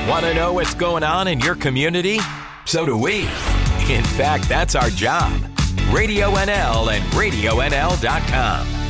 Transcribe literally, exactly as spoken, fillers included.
Want to know what's going on in your community? So do we. In fact, that's our job. Radio N L and radio N L dot com.